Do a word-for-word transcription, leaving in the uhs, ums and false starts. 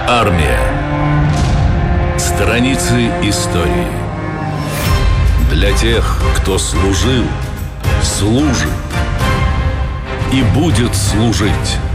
Армия. Страницы истории. Для тех, кто служил, служит и будет служить.